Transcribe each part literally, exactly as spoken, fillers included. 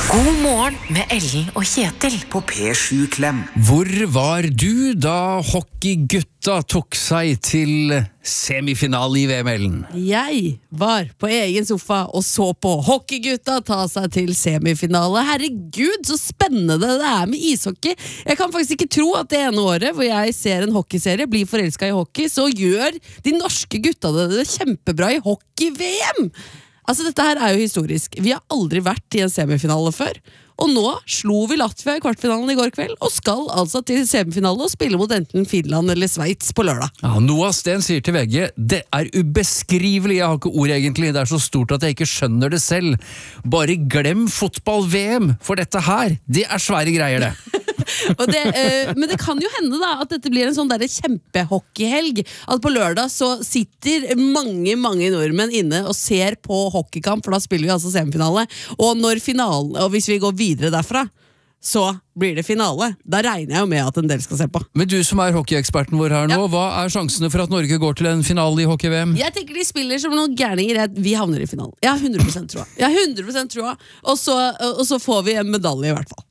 God morgen med Ellen og Kjetil på P sju Klem. Hvor var du da hockeygutta tok seg til semifinale i V M, Ellen? Jeg var på egen sofa og så på hockeygutta ta seg til semifinale. Herregud, så spennende det er med ishockey. Jeg kan faktisk ikke tro at det ene året hvor jeg ser en hockeyserie, blir forelsket i hockey, så gjør de norske gutta det kjempebra i hockey-V M. Altså, dette her er jo historisk. Vi har aldri vært i en semifinale før. Og nå slo vi Latvia i kvartfinalen i går kveld, og skal altså til semifinale og spille mot enten Finland eller Sveits på lørdag. Ja, Noah Sten sier til V G, det er ubeskrivelig, jeg har ikke ord egentlig, det er så stort at jeg ikke skjønner det selv. Bare glem fotball-V M, for dette her, det er svære greier det. Og det, eh, men det kan jo hende da at dette blir en sånn der kjempehockeyhelg, at på lørdag så sitter mange, mange nordmenn inne og ser på hockeykamp, for da spiller vi altså semifinale, og når finalen, og hvis vi går videre derfra, så blir det finale. Da regner jeg jo med at en del skal se på. Men du som er hockeyeksperten vår her nå, ja. Hva er sjansene for at Norge går til en finale i hockey-V M? Jeg tenker de spiller som noen gærninger, vi havner i finalen. Jeg har hundre prosent troa. Jeg har hundre prosent troa, og så, og så får vi en medalje i hvert fall.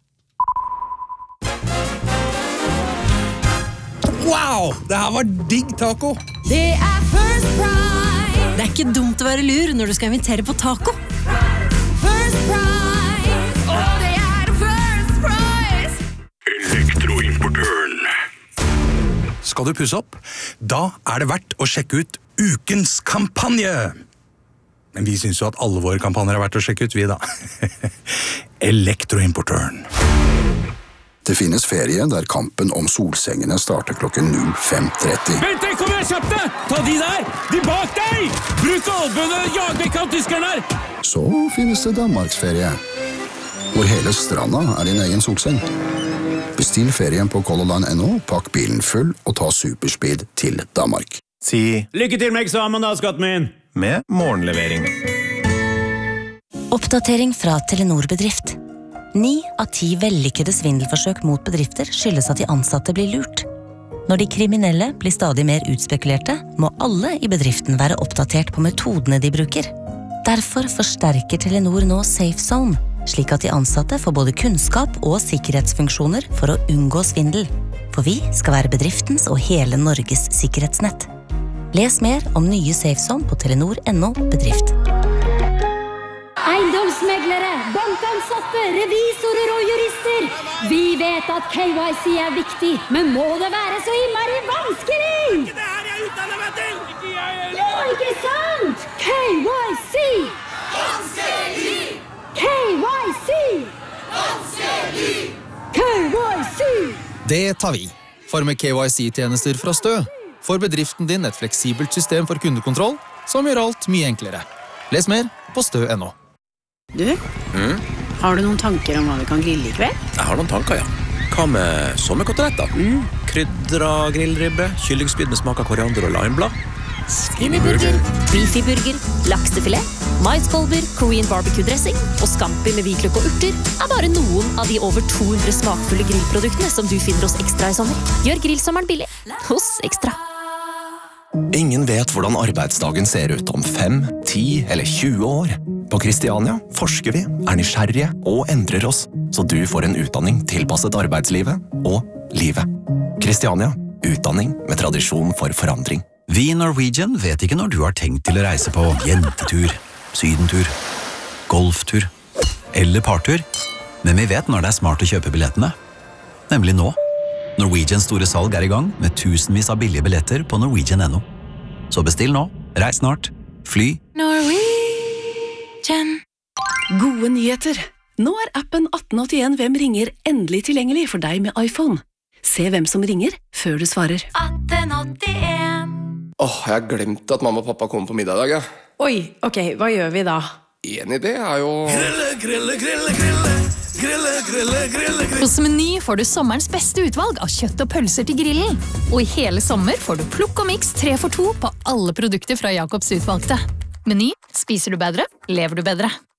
Wow, det her var digg taco. Det er First Price. Det er ikke dumt å være lur når du skal invitere på taco. First Price. Og det er First Price. Elektroimportøren. Skal du pusse opp? Da er det verdt å sjekke ut ukens kampanje. Men vi synes jo at alle våre kampanjer er verdt å sjekke ut, vi da. Elektroimportøren. Det finnes ferie der kampen om solsengene starter klokken null fem tretti. Vent deg, kom igjen, kjapt deg! Ta de der! De bak deg! Bruk albønene, jag vekk av tyskerne her! Så finnes det Danmarksferie, hvor hele stranda er din egen solseng. Bestill ferien på Color Line punktum no, pakk bilen full og ta superspeed til Danmark. Si lykke til med eksamen da, skatt min! Med morgenlevering. Oppdatering fra Telenor Bedrift. Ni av ti vellykkede svindelforsøk mot bedrifter skyldes at de ansatte blir lurt. Når de kriminelle blir stadig mer utspekulerte, må alle i bedriften være oppdatert på metodene de bruker. Derfor forsterker Telenor nå Safe Zone, slik at de ansatte får både kunnskap og sikkerhetsfunksjoner for å unngå svindel. For vi skal være bedriftens og hele Norges sikkerhetsnett. Les mer om nye Safe Zone på telenor punktum no bedrift. Eiendomsmeglere, bankansatte, revisorer og jurister. Vi vet at K Y C er viktig, men må det være så innmari vanskelig? Ikke det her jeg utdanner meg til! Ikke jeg heller! Ja, ikke sant? K Y C! Vanskelig! K Y C! Vanskelig! K Y C! Det tar vi. For med K Y C-tjenester fra Stø får bedriften din et fleksibelt system for kundekontroll som gjør alt mye enklere. Les mer på stø punktum no. Du, mm? Har du noen tanker om hva vi kan grille i kveld? Jeg har noen tanker, ja. Hva med sommerkoteletter? Mm. Krydra grillribbe, kyllingspyd med smak av koriander og limeblad. Skinnyburger, beefyburger, laksefilet, maiskolber, Korean barbecue-dressing og scampi med hvitløk og urter er bare noen av de over to hundre smakfulle grillproduktene som du finner hos Ekstra i sommer. Gjør grillsommeren billig hos Ekstra. Ingen vet hvordan arbeidsdagen ser ut om fem, ti eller tjue år. På Kristiania forsker vi, er nysgjerrige og endrer oss, så du får en utdanning tilpasset arbeidslivet og livet. Kristiania, utdanning med tradisjon for forandring. Vi i Norwegian vet ikke når du har tenkt til å reise på jentetur, sydentur, golftur eller partur, men vi vet når det er smart å kjøpe billettene. Nemlig nå. Norwegians store salg er i gang med tusenvis av billige billetter på norwegian punktum no. Så bestill nå, reis snart, fly. Norwegian. Gode nyheter. Nå er appen atten åttien Hvem ringer endelig tilgjengelig for deg med iPhone. Se hvem som ringer før du svarer. atten åttien. Åh, oh, jeg har glemt at mamma og pappa kommer på middag i dag, ja. Oi, ok, hva gjør vi da? En idé er jo... Grille, grille, grille, grille. Grille, grille, grille, grille. Hos Meny får du sommerens beste utvalg av kjøtt og pølser til grillen. Og i hele sommer får du plukk og mix tre for to på alle produkter fra Jakobs utvalgte. Meny, spiser du bedre, lever du bedre.